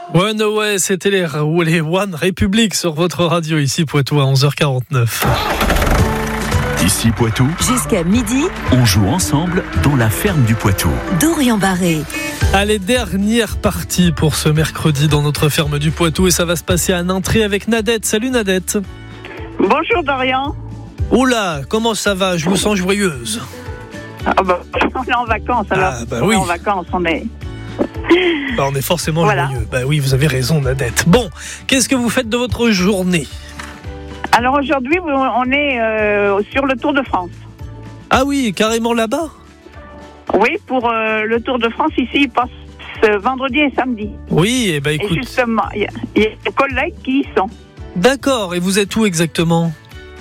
One Away, c'était les One République sur votre radio ici Poitou à 11h49. Ici Poitou, jusqu'à midi, on joue ensemble dans la ferme du Poitou. Dorian Barré. Allez, dernière partie pour ce mercredi dans notre ferme du Poitou et ça va se passer à Nintré avec Nadette. Salut Nadette. Bonjour Dorian. Oula, comment ça va? Je vous sens joyeuse. On est en vacances alors. Oui. On est en vacances, on est forcément voilà. joyeux. Oui, vous avez raison Nadette. Bon, qu'est-ce que vous faites de votre journée? Alors aujourd'hui, on est sur le Tour de France. Ah oui, carrément là-bas? Oui, pour le Tour de France, ici, il passe vendredi et samedi. Oui, écoute. Et justement, il y a des collègues qui y sont. D'accord, et vous êtes où exactement?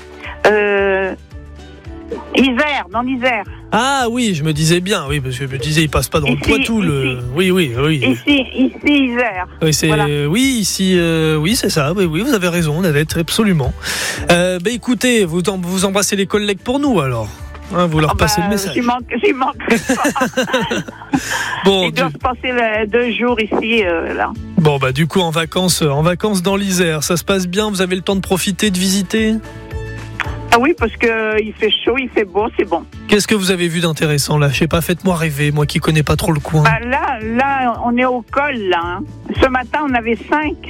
Isère, dans l'Isère. Ah oui, je me disais bien, oui, parce que je me disais, il passe pas dans le Poitou. Oui. Ici, Isère. Oui, c'est... Voilà. Oui, ici, oui, c'est ça. Oui, vous avez raison, Nadette, absolument. Écoutez, vous embrassez les collègues pour nous, alors. Hein, vous leur passez le message. J'y manque pas. Bon, Ils doivent passer 2 jours ici, là. Bon, du coup, en vacances dans l'Isère, ça se passe bien? Vous avez le temps de profiter, de visiter? Ah oui, parce que il fait chaud, il fait beau, c'est bon. Qu'est-ce que vous avez vu d'intéressant, là? Je sais pas, faites-moi rêver, moi qui connais pas trop le coin. Là, on est au col, là. Hein. Ce matin, on avait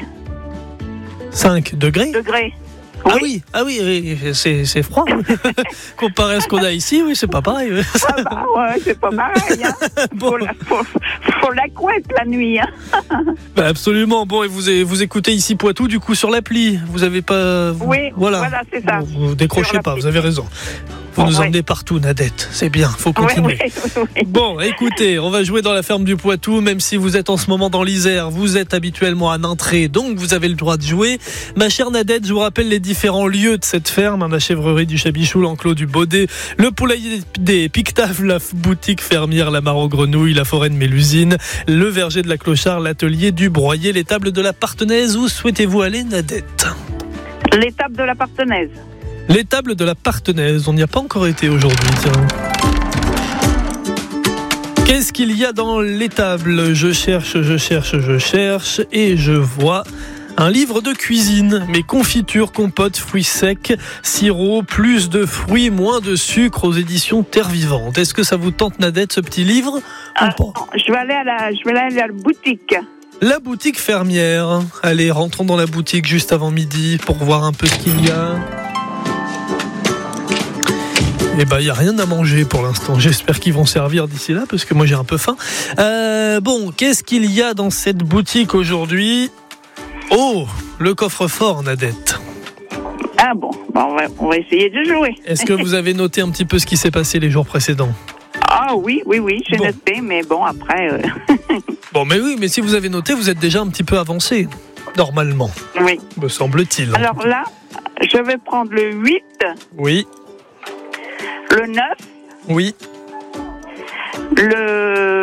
5 degrés? Oui. Ah oui, c'est froid. Comparé à ce qu'on a ici, oui, c'est pas pareil. Ouais, c'est pas pareil. Hein. Bon. Faut la couette la nuit. Hein. Absolument. Bon, et vous écoutez ici Poitou, du coup, sur l'appli. Vous avez pas... Oui, voilà c'est ça. Vous décrochez pas, vous avez raison. Vous nous emmenez partout, Nadette. C'est bien, faut continuer. Oui. Bon, écoutez, on va jouer dans la ferme du Poitou. Même si vous êtes en ce moment dans l'Isère, vous êtes habituellement à Nintré, donc vous avez le droit de jouer. Ma chère Nadette, je vous rappelle les différents lieux de cette ferme. La chèvrerie du Chabichou, l'enclos du Baudet, le poulailler des Pictaves, la boutique fermière, la mare aux grenouilles, la forêt de Mélusine, le verger de la Clochard, l'atelier du Broyer, l'étable de la Partenaise. Où souhaitez-vous aller, Nadette? L'étape de la Partenaise. L'étable de la Partenaise, on n'y a pas encore été aujourd'hui, tiens. Qu'est-ce qu'il y a dans l'étable? Je cherche, et je vois un livre de cuisine. Mes confitures, compotes, fruits secs, sirop, plus de fruits, moins de sucre aux éditions Terre Vivante. Est-ce que ça vous tente, Nadette, ce petit livre ou pas? Je vais aller à la boutique. La boutique fermière. Allez, rentrons dans la boutique juste avant midi pour voir un peu ce qu'il y a. Il n'y a rien à manger pour l'instant. J'espère qu'ils vont servir d'ici là, parce que moi j'ai un peu faim. Bon, qu'est-ce qu'il y a dans cette boutique aujourd'hui? Oh, le coffre-fort, Nadette. Ah bon, on va essayer de jouer. Est-ce que vous avez noté un petit peu ce qui s'est passé les jours précédents? Ah oui, j'ai noté, mais bon, après... Bon, mais si vous avez noté, vous êtes déjà un petit peu avancé, normalement. Oui. Me semble-t-il. Alors là, je vais prendre le 8. Oui. Le 9. Oui. Le